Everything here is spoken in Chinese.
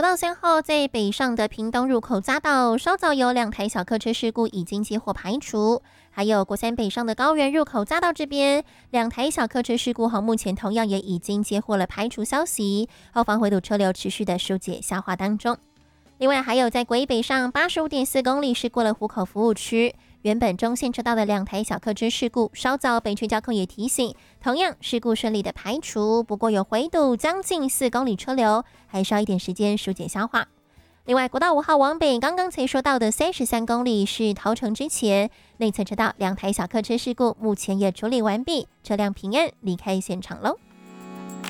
国道3号在北上的屏东入口匝道，稍早有2台小客车事故已经接获排除。还有国3北上的高原入口匝道这边，2台小客车事故目前同样也已经接获了排除消息，后方回堵车流持续的疏解消化当中。另外还有在国一北上85.4公里是过了湖口服务区，原本中线车道的2台小客车事故，稍早北区交控也提醒，同样事故顺利的排除，不过有回堵将近4公里车流，还需要一点时间疏解消化。另外国道5号往北刚刚才说到的33公里是桃城之前内侧车道2台小客车事故，目前也处理完毕，车辆平安离开现场喽。